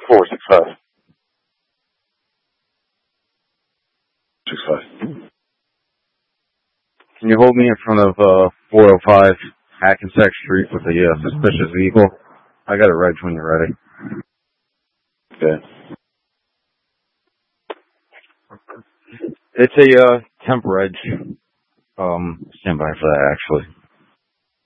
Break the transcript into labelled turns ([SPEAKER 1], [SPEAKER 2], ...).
[SPEAKER 1] 465. 65.
[SPEAKER 2] Can you hold me in front of 405 Hackensack Street with a suspicious vehicle? I got it right when you're ready.
[SPEAKER 1] Okay.
[SPEAKER 2] It's a temp reg. Stand by for that, actually.